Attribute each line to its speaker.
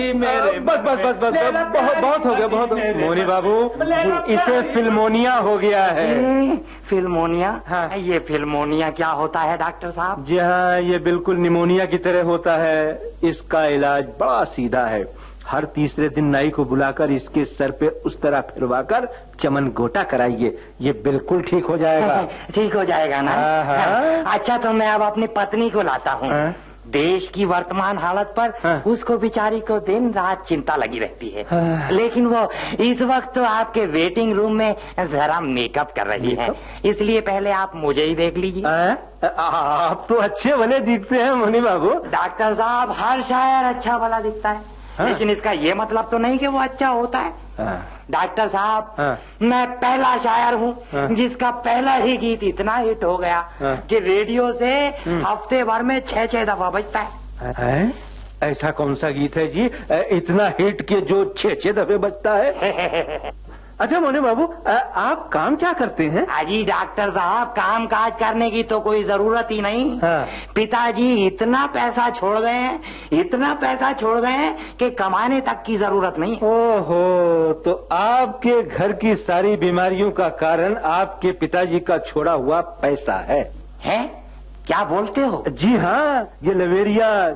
Speaker 1: बस बस बस बस बहुत बहुत हो गया, बहुत। मोनी बाबू, इसे फिल्मोनिया हो गया है।
Speaker 2: फिल्मोनिया?
Speaker 1: हाँ।
Speaker 2: ये फिल्मोनिया क्या होता है डॉक्टर साहब?
Speaker 1: जी हाँ, ये बिल्कुल निमोनिया की तरह होता है। इसका इलाज बड़ा सीधा है। हर तीसरे दिन नाई को बुलाकर इसके सर पे उस तरह फिरवाकर चमन गोटा कराइए, ये बिल्कुल ठीक हो जाएगा।
Speaker 2: ठीक हो जाएगा ना?
Speaker 1: हाँ।
Speaker 2: अच्छा, तो मैं अब अपनी पत्नी को लाता हूँ। देश की वर्तमान हालत पर उसको बेचारी को दिन रात चिंता लगी रहती है। लेकिन वो इस वक्त तो आपके वेटिंग रूम में जरा मेकअप कर रही है, इसलिए पहले आप मुझे ही देख लीजिए।
Speaker 1: आप तो अच्छे भले दिखते हैं मोनी बाबू।
Speaker 2: डॉक्टर साहब, हर शायर अच्छा भला दिखता है, लेकिन इसका ये मतलब तो नहीं कि वो अच्छा होता है। डॉक्टर साहब, मैं पहला शायर हूँ जिसका पहला ही गीत इतना हिट हो गया कि रेडियो से हफ्ते भर में 6-6 दफा बजता है।
Speaker 1: ऐसा कौन सा गीत है जी इतना हिट के जो 6-6 दफे बजता है? अच्छा मोनी बाबू, आप काम क्या करते हैं?
Speaker 2: अजी डॉक्टर साहब, काम काज करने की तो कोई जरूरत ही नहीं। पिताजी इतना पैसा छोड़ गए हैं, इतना पैसा छोड़ गए हैं कि कमाने तक की जरूरत नहीं।
Speaker 1: ओहो, तो आपके घर की सारी बीमारियों का कारण आपके पिताजी का छोड़ा हुआ पैसा है?
Speaker 2: क्या बोलते हो?
Speaker 1: जी हाँ, ये लवेरिया